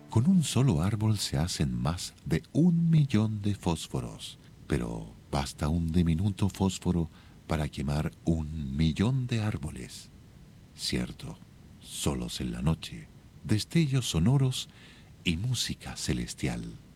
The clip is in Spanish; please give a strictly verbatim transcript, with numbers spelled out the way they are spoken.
Con un solo árbol se hacen más de un millón de fósforos, pero basta un diminuto fósforo para quemar un millón de árboles. Cierto, solos en la noche, destellos sonoros y música celestial.